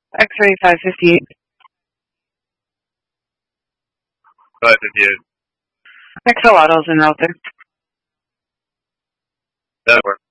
X-ray 558. 558. XL Autos en route there. That works.